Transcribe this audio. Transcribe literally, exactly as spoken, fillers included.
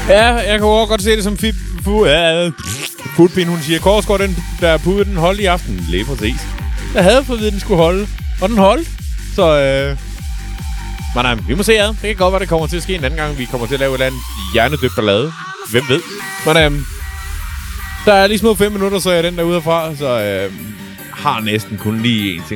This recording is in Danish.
Ja, jeg kan også godt se det som fit... Fu... Ja, Futpin, hun siger, Korsgaard, den der pude, den holdt i aften. Lige præcis. Jeg havde fået at vide, den skulle holde. Og den holdt. Så, øh... Men nej, vi må se, ja. Det kan godt være, det kommer til at ske en anden gang. Vi kommer til at lave et eller andet hjernedøbt og lade. Hvem ved? Men øh... der er lige små fem minutter, så er jeg den der ude herfra. Så øh... har næsten kun lige en ting.